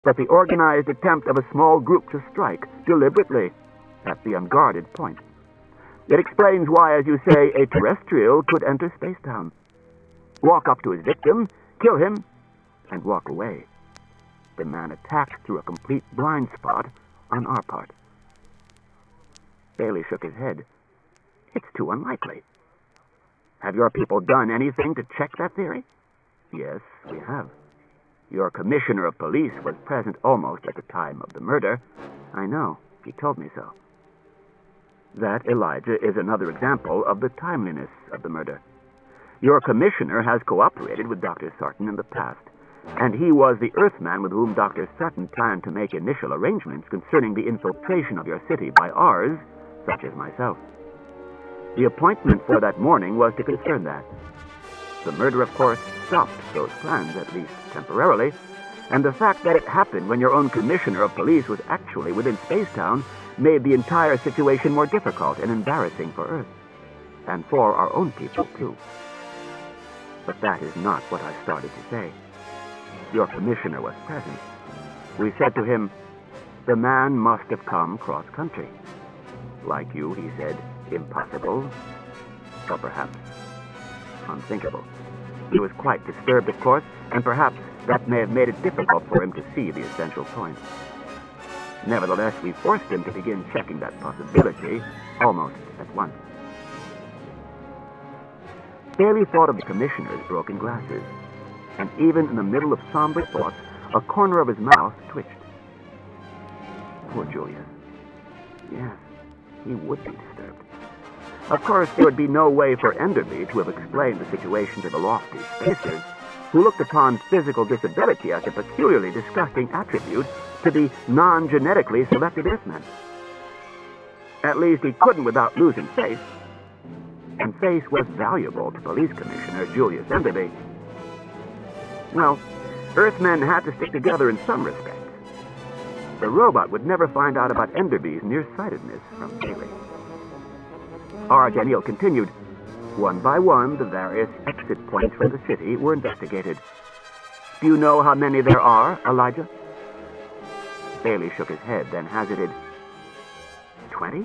but the organized attempt of a small group to strike, deliberately, at the unguarded point. It explains why, as you say, a terrestrial could enter Spacetown, walk up to his victim, kill him, and walk away. The man attacked through a complete blind spot on our part. Bailey shook his head. It's too unlikely. Have your people done anything to check that theory? Yes, we have. Your commissioner of police was present almost at the time of the murder. I know. He told me so. That, Elijah, is another example of the timeliness of the murder. Your commissioner has cooperated with Dr. Sarton in the past, and he was the Earthman with whom Dr. Sutton planned to make initial arrangements concerning the infiltration of your city by ours, such as myself. The appointment for that morning was to concern that. The murder, of course, stopped those plans, at least temporarily, and the fact that it happened when your own commissioner of police was actually within Spacetown made the entire situation more difficult and embarrassing for Earth, and for our own people, too. But that is not what I started to say. Your commissioner was present. We said to him, the man must have come cross-country. Like you, he said, impossible, or perhaps unthinkable. He was quite disturbed, of course, and perhaps that may have made it difficult for him to see the essential point. Nevertheless, we forced him to begin checking that possibility almost at once. Bailey thought of the commissioner's broken glasses, and even in the middle of somber thoughts, a corner of his mouth twitched. Poor Julius. Yes, he would be disturbed. Of course, there would be no way for Enderby to have explained the situation to the lofty spacers, who looked upon physical disability as a peculiarly disgusting attribute to the non-genetically selected Earthmen. At least he couldn't without losing face, and face was valuable to Police Commissioner Julius Enderby. Well, Earthmen had to stick together in some respects. The robot would never find out about Enderby's nearsightedness from Bailey. R. Daniel continued. One by one, the various exit points from the city were investigated. Do you know how many there are, Elijah? Bailey shook his head, then hazarded. 20?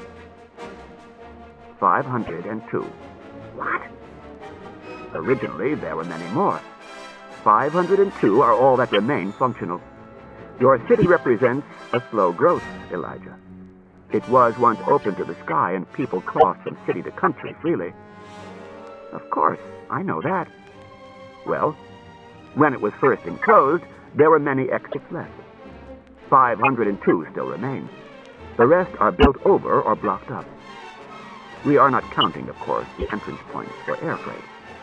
502. What? Originally, there were many more. 502 are all that remain functional. Your city represents a slow growth, Elijah. It was once open to the sky, and people crossed from city to country freely. Of course, I know that. Well, when it was first enclosed, there were many exits left. 502 still remain. The rest are built over or blocked up. We are not counting, of course, the entrance points for air freight.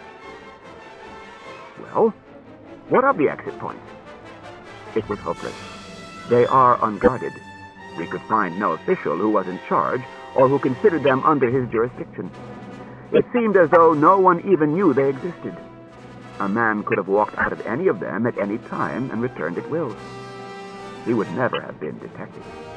Well, what of the exit points? It was hopeless. They are unguarded. We could find no official who was in charge or who considered them under his jurisdiction. It seemed as though no one even knew they existed. A man could have walked out of any of them at any time and returned at will. He would never have been detected.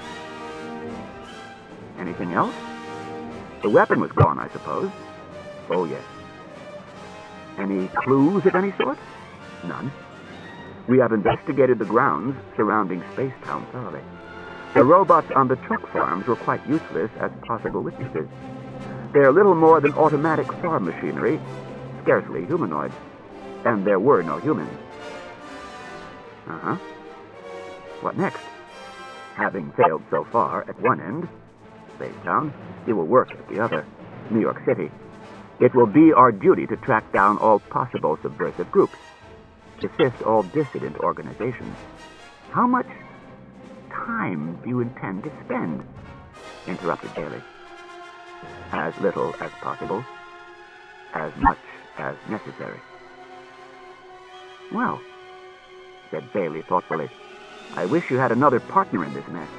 Anything else? The weapon was gone, I suppose. Oh, yes. Any clues of any sort? None. We have investigated the grounds surrounding Spacetown thoroughly. The robots on the truck farms were quite useless as possible witnesses. They are little more than automatic farm machinery, scarcely humanoid, and there were no humans. Uh-huh. What next? Having failed so far at one end, Spacetown, it will work at the other, New York City. It will be our duty to track down all possible subversive groups, to sift all dissident organizations. How much time do you intend to spend? Interrupted Bailey. As little as possible, as much as necessary. Well, said Bailey thoughtfully, I wish you had another partner in this mess.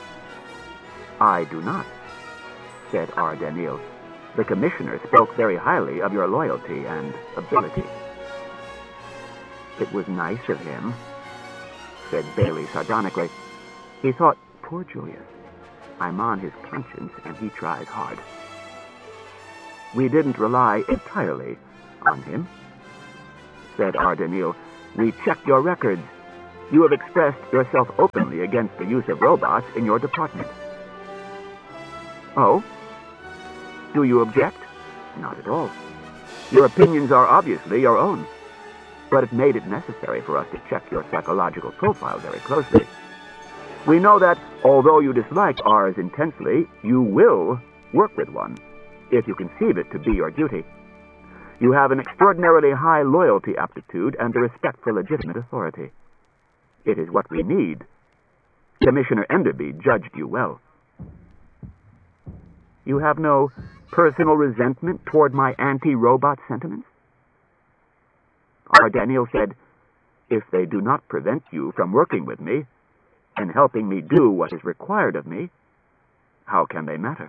I do not, said R. Daniel. The commissioner spoke very highly of your loyalty and ability. It was nice of him, said Bailey sardonically. He thought, poor Julius, I'm on his conscience and he tries hard. We didn't rely entirely on him, said R. Daniel. We checked your records. You have expressed yourself openly against the use of robots in your department. Oh? Do you object? Not at all. Your opinions are obviously your own, but it made it necessary for us to check your psychological profile very closely. We know that, although you dislike ours intensely, you will work with one, if you conceive it to be your duty. You have an extraordinarily high loyalty aptitude and a respect for legitimate authority. It is what we need. Commissioner Enderby judged you well. You have no personal resentment toward my anti-robot sentiments? R. Daniel said, if they do not prevent you from working with me and helping me do what is required of me, how can they matter?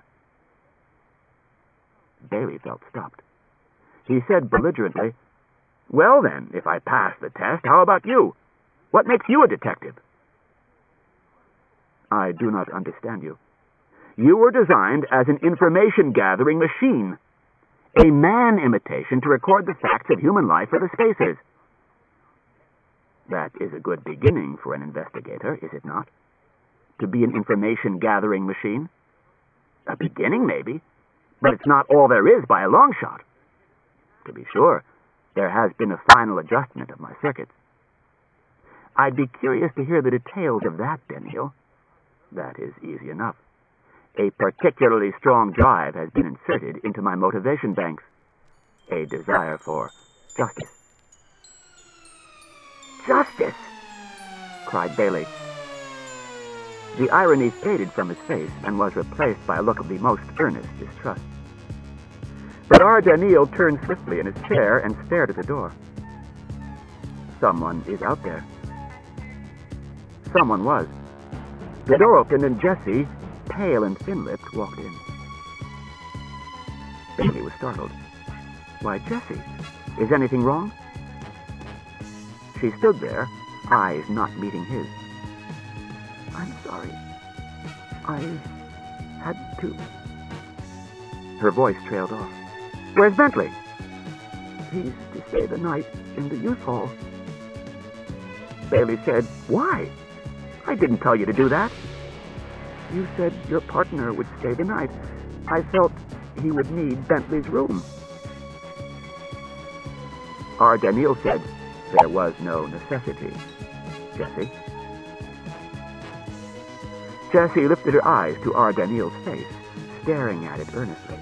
Bailey felt stopped. He said belligerently, well then, if I pass the test, how about you? What makes you a detective? I do not understand you. You were designed as an information-gathering machine, a man imitation to record the facts of human life for the spacers. That is a good beginning for an investigator, is it not? To be an information-gathering machine? A beginning, maybe, but it's not all there is by a long shot. To be sure, there has been a final adjustment of my circuits. I'd be curious to hear the details of that, Daniel. That is easy enough. A particularly strong drive has been inserted into my motivation banks. A desire for justice. Justice! Cried Bailey. The irony faded from his face and was replaced by a look of the most earnest distrust. But R. Daniel turned swiftly in his chair and stared at the door. Someone is out there. Someone was. The door opened and Jessie, pale and thin-lipped, walked in. Bailey was startled. Why, Jessie, is anything wrong? She stood there, eyes not meeting his. I'm sorry. I had to. Her voice trailed off. Where's Bentley? He's to stay the night in the youth hall. Bailey said, why? I didn't tell you to do that. You said your partner would stay the night. I felt he would need Bentley's room. R. Daniel said there was no necessity. Jessie? Jessie lifted her eyes to R. Daniel's face, staring at it earnestly.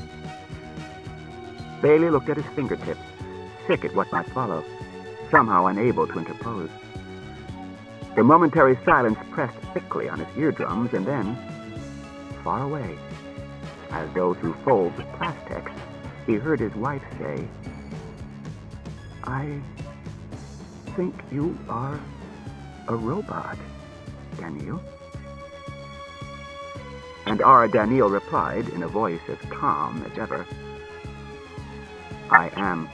Bailey looked at his fingertips, sick at what might follow, somehow unable to interpose. The momentary silence pressed thickly on his eardrums, and then, far away, as though through folds of plastex, he heard his wife say, I think you are a robot, Daniel. And R. Daniel replied in a voice as calm as ever, I am.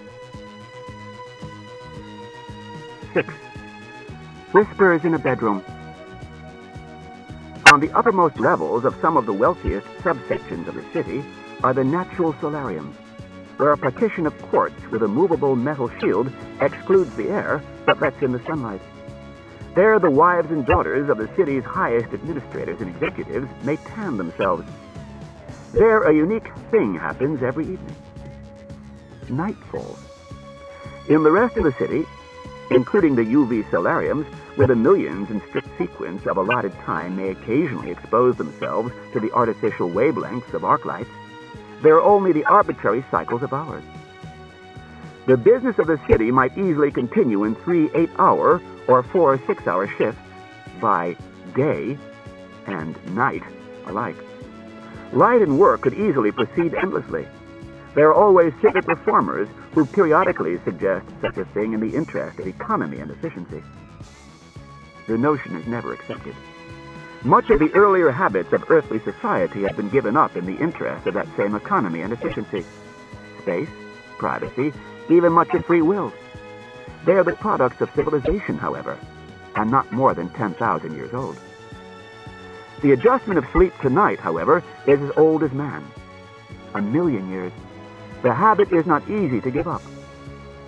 6. Whispers in a bedroom. On the uppermost levels of some of the wealthiest subsections of the city are the natural solariums, where a partition of quartz with a movable metal shield excludes the air but lets in the sunlight. There the wives and daughters of the city's highest administrators and executives may tan themselves. There a unique thing happens every evening. Night falls. In the rest of the city, including the UV solariums, where the millions in strict sequence of allotted time may occasionally expose themselves to the artificial wavelengths of arc lights, there are only the arbitrary cycles of hours. The business of the city might easily continue in 3 8-hour or 4 6-hour shifts by day and night alike. Light and work could easily proceed endlessly. There are always civic reformers who periodically suggest such a thing in the interest of economy and efficiency. The notion is never accepted. Much of the earlier habits of earthly society have been given up in the interest of that same economy and efficiency. Space, privacy, even much of free will. They are the products of civilization, however, and not more than 10,000 years old. The adjustment of sleep to night, however, is as old as man. 1,000,000 years. The habit is not easy to give up.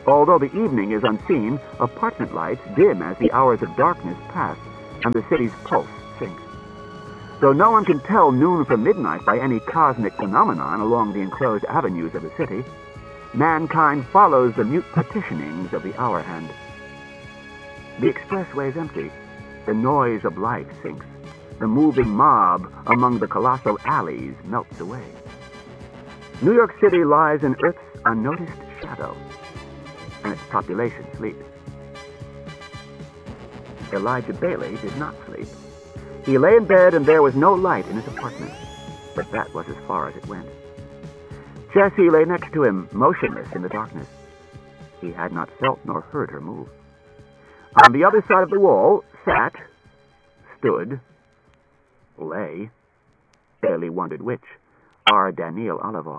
Although the evening is unseen, apartment lights dim as the hours of darkness pass and the city's pulse sinks. Though no one can tell noon from midnight by any cosmic phenomenon along the enclosed avenues of the city, mankind follows the mute petitionings of the hour hand. The expressway is empty. The noise of life sinks. The moving mob among the colossal alleys melts away. New York City lies in Earth's unnoticed shadow, and its population sleeps. Elijah Bailey did not sleep. He lay in bed and there was no light in his apartment, but that was as far as it went. Jessie lay next to him, motionless in the darkness. He had not felt nor heard her move. On the other side of the wall sat, stood, lay, Bailey wondered which, R. Daniel Oliver.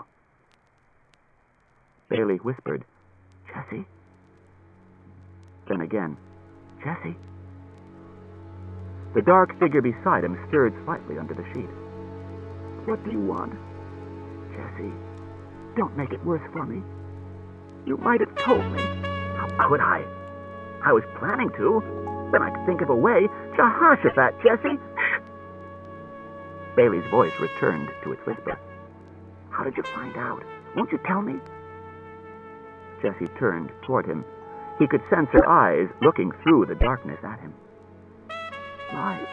Bailey whispered, "Jessie?" Then again, "Jessie?" The dark figure beside him stirred slightly under the sheet. "What do you want?" "Jessie, don't make it worse for me. You might have told me." "How could I? I was planning to. Then I could think of a way. Jehoshaphat, Jessie!" "Shh!" Bailey's voice returned to its whisper. "How did you find out? Won't you tell me?" Jessie turned toward him. He could sense her eyes looking through the darkness at him. "Lige."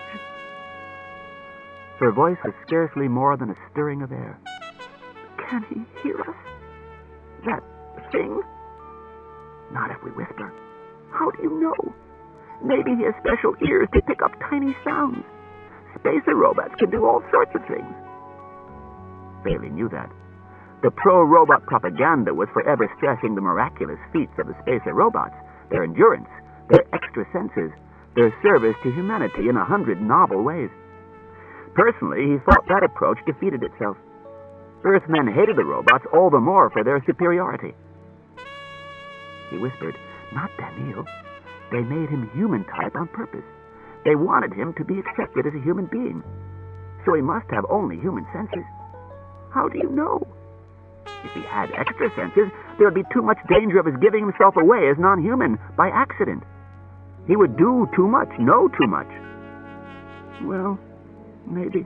Her voice was scarcely more than a stirring of air. "Can he hear us? That thing?" "Not if we whisper." "How do you know? Maybe he has special ears to pick up tiny sounds. Spacer robots can do all sorts of things." Bailey knew that. The pro-robot propaganda was forever stressing the miraculous feats of the spacer robots, their endurance, their extra senses, their service to humanity in 100 novel ways. Personally, he thought that approach defeated itself. Earthmen hated the robots all the more for their superiority. He whispered, "Not Daniel. They made him human type on purpose. They wanted him to be accepted as a human being. So he must have only human senses. How do you know? If he had extra senses, there would be too much danger of his giving himself away as non-human by accident. He would do too much, know too much." "Well, maybe."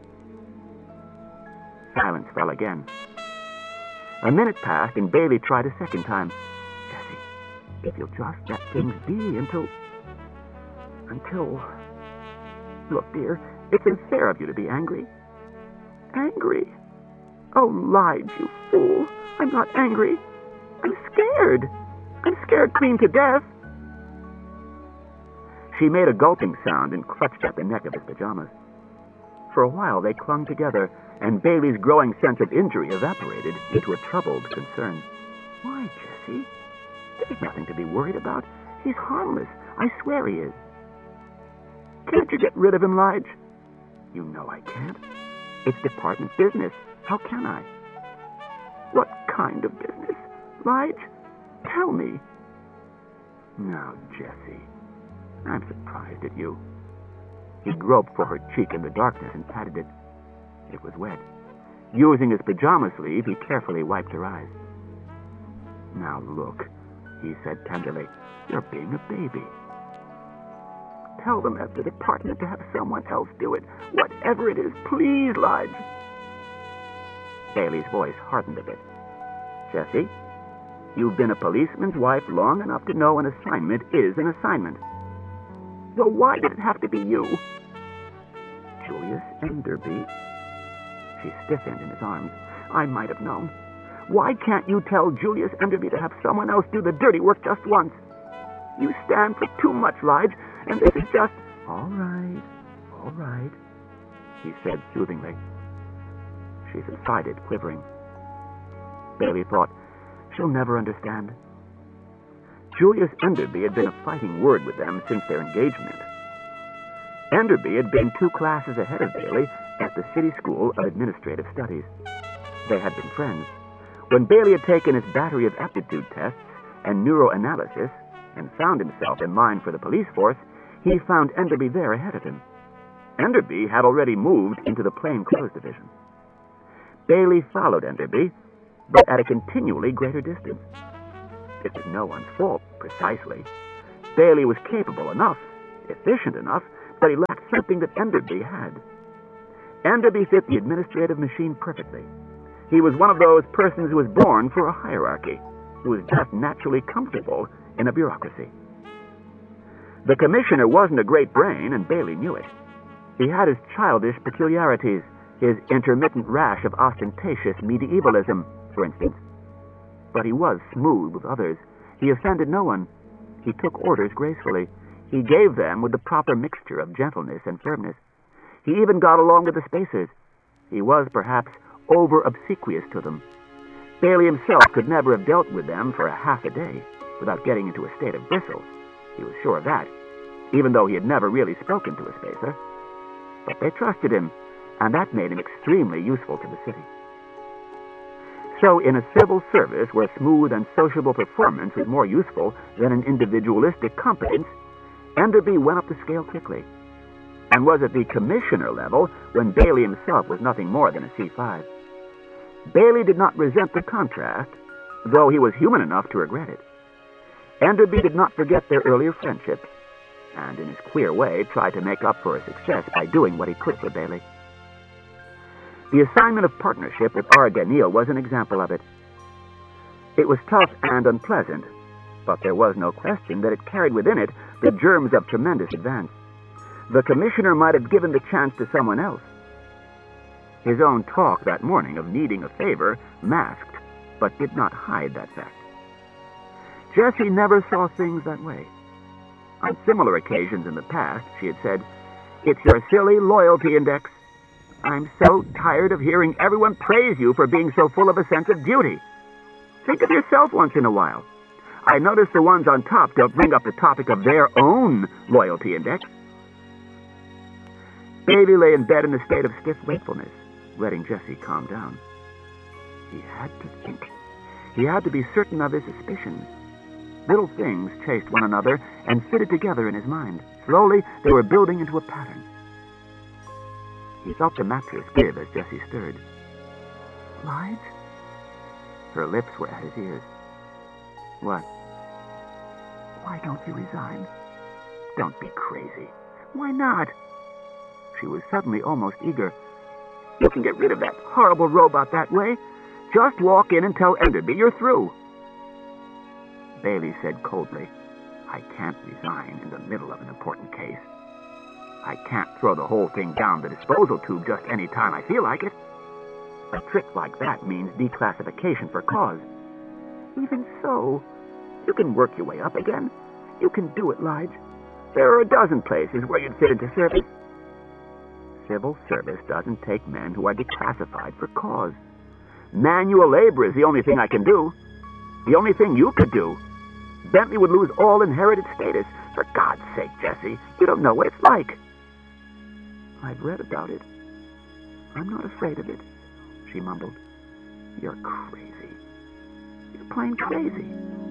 Silence fell again. A minute passed and Bailey tried a second time. "Jessie, if you'll just let things be until... Look, dear, it's unfair of you to be angry." "Angry? Oh, Lige, you fool. I'm not angry. I'm scared. I'm scared clean to death." She made a gulping sound and clutched at the neck of his pajamas. For a while they clung together, and Bailey's growing sense of injury evaporated into a troubled concern. "Why, Jessie? There's nothing to be worried about. He's harmless. I swear he is." "Can't you get rid of him, Lige?" "You know I can't. It's department business. How can I?" "What kind of business? Lige, tell me." "Now, Jessie, I'm surprised at you." He groped for her cheek in the darkness and patted it. It was wet. Using his pajama sleeve, he carefully wiped her eyes. "Now look," he said tenderly, "you're being a baby." "Tell them at the department to have someone else do it. Whatever it is, please, Lige." Bailey's voice hardened a bit. "Jessie, you've been a policeman's wife long enough to know an assignment is an assignment." "Well, why did it have to be you?" "Julius Enderby." She stiffened in his arms. "I might have known. Why can't you tell Julius Enderby to have someone else do the dirty work just once? You stand for too much, Lige, and this is just..." All right, he said soothingly. She subsided, quivering. Bailey thought, she'll never understand. Julius Enderby had been a fighting word with them since their engagement. Enderby had been 2 classes ahead of Bailey at the City School of Administrative Studies. They had been friends. When Bailey had taken his battery of aptitude tests and neuroanalysis and found himself in line for the police force, he found Enderby there ahead of him. Enderby had already moved into the plainclothes division. Bailey followed Enderby, but at a continually greater distance. It was no one's fault, precisely. Bailey was capable enough, efficient enough, but he lacked something that Enderby had. Enderby fit the administrative machine perfectly. He was one of those persons who was born for a hierarchy, who was just naturally comfortable in a bureaucracy. The commissioner wasn't a great brain, and Bailey knew it. He had his childish peculiarities, his intermittent rash of ostentatious medievalism, for instance. But he was smooth with others. He offended no one. He took orders gracefully. He gave them with the proper mixture of gentleness and firmness. He even got along with the spacers. He was, perhaps, over-obsequious to them. Bailey himself could never have dealt with them for half a day without getting into a state of bristle. He was sure of that, even though he had never really spoken to a spacer. But they trusted him, and that made him extremely useful to the city. So in a civil service where smooth and sociable performance was more useful than an individualistic competence, Enderby went up the scale quickly, and was at the commissioner level when Bailey himself was nothing more than a C5. Bailey did not resent the contrast, though he was human enough to regret it. Enderby did not forget their earlier friendship, and in his queer way tried to make up for his success by doing what he could for Bailey. The assignment of partnership with Ard Ganil was an example of it. It was tough and unpleasant, but there was no question that it carried within it the germs of tremendous advance. The commissioner might have given the chance to someone else. His own talk that morning of needing a favor masked, but did not hide that fact. Jessie never saw things that way. On similar occasions in the past, she had said, "It's your silly loyalty index. I'm so tired of hearing everyone praise you for being so full of a sense of duty. Think of yourself once in a while. I notice the ones on top don't bring up the topic of their own loyalty index." Bailey lay in bed in a state of stiff wakefulness, letting Jessie calm down. He had to think. He had to be certain of his suspicions. Little things chased one another and fitted together in his mind. Slowly, they were building into a pattern. He felt the mattress give as Jessie stirred. "Lige?" Her lips were at his ears. "What?" "Why don't you resign?" "Don't be crazy." "Why not?" She was suddenly almost eager. "You can get rid of that horrible robot that way. Just walk in and tell Enderby you're through." Bailey said coldly, "I can't resign in the middle of an important case. I can't throw the whole thing down the disposal tube just any time I feel like it. A trick like that means declassification for cause." "Even so, you can work your way up again. You can do it, Lige. There are a dozen places where you'd fit into service." "Civil service doesn't take men who are declassified for cause. Manual labor is the only thing I can do. The only thing you could do. Bentley would lose all inherited status. For God's sake, Jessie, you don't know what it's like." "I've read about it. I'm not afraid of it," she mumbled. "You're crazy. You're plain crazy."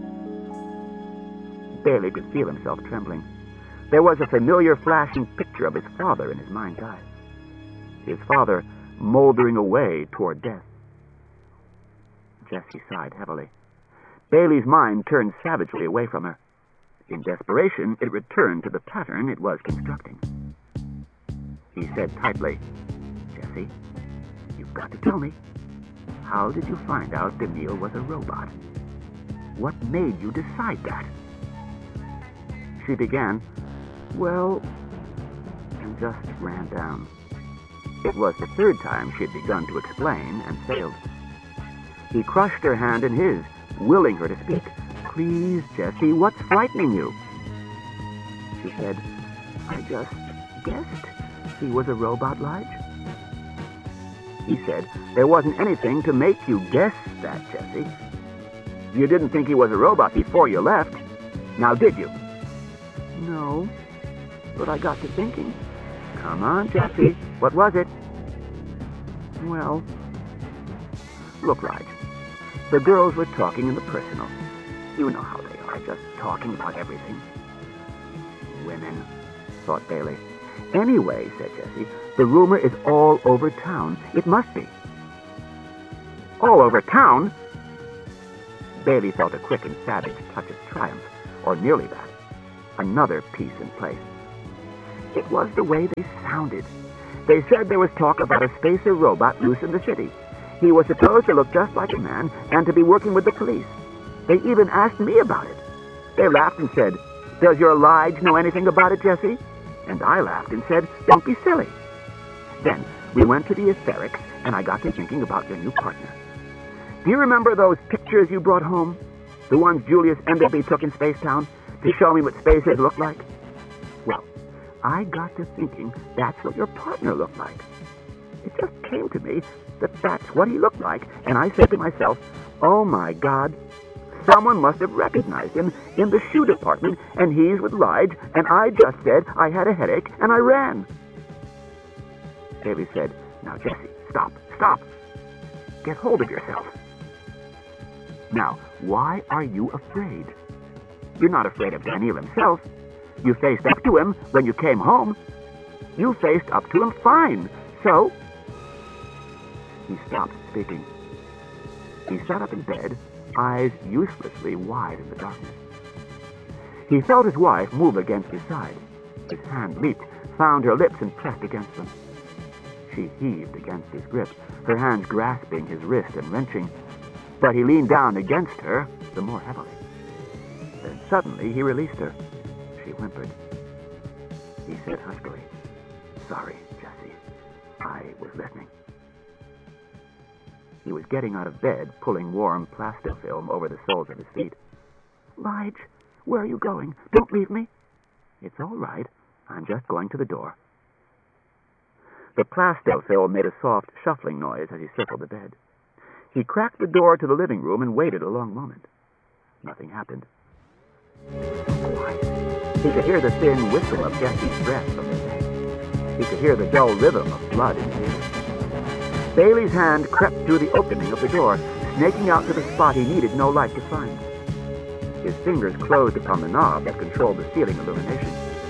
Bailey could feel himself trembling. There was a familiar flashing picture of his father in his mind's eye. His father moldering away toward death. Jessie sighed heavily. Bailey's mind turned savagely away from her. In desperation, it returned to the pattern it was constructing. He said tightly, "Jessie, you've got to tell me. How did you find out Ganil was a robot? What made you decide that?" She began, "Well," and just ran down. It was the third time she had begun to explain and failed. He crushed her hand in his, willing her to speak. "Please, Jessie, what's frightening you?" She said, "I just guessed he was a robot, Lige." He said, "There wasn't anything to make you guess that, Jessie. You didn't think he was a robot before you left. Now, did you?" "No, but I got to thinking." "Come on, Jessie. What was it?" "Well, look, Lige, the girls were talking in the personal. You know how they are, just talking about everything." "Women," thought Bailey. "Anyway," said Jessie, "the rumor is all over town. It must be." "All over town?" Bailey felt a quick and savage touch of triumph, or nearly that. Another piece in place. It was the way they sounded. They said there was talk about a spacer robot loose in the city. He was supposed to look just like a man and to be working with the police. They even asked me about it. They laughed and said, "Does your Lige know anything about it, Jesse?" And I laughed and said, "Don't be silly." Then we went to the etherics, and I got to thinking about your new partner. Do you remember those pictures you brought home? The ones Julius Enderby took in Spacetown to show me what spacers look like? Well, I got to thinking that's what your partner looked like. It just came to me that that's what he looked like, and I said to myself, oh my God, someone must have recognized him in the shoe department, and he's with Lige, and I just said I had a headache, and I ran. Bailey said, "Now, Jesse, stop. Get hold of yourself. Now, why are you afraid? You're not afraid of Daniel himself. You faced up to him when you came home. You faced up to him fine, so..." He stopped speaking. He sat up in bed, eyes uselessly wide in the darkness. He felt his wife move against his side. His hand leaped, found her lips, and pressed against them. She heaved against his grip, her hands grasping his wrist and wrenching, but he leaned down against her the more heavily. Then suddenly he released her. She whimpered. He said huskily, "Sorry, Jesse. I was listening." He was getting out of bed, pulling warm plastofilm over the soles of his feet. "Lige, where are you going? Don't leave me." "It's all right. I'm just going to the door." The plastofilm made a soft, shuffling noise as he circled the bed. He cracked the door to the living room and waited a long moment. Nothing happened. Quiet. He could hear the thin whistle of Jesse's breath from the bed. He could hear the dull rhythm of blood in his ears. Bailey's hand crept through the opening of the door, snaking out to the spot he needed no light to find. His fingers closed upon the knob that controlled the ceiling illumination.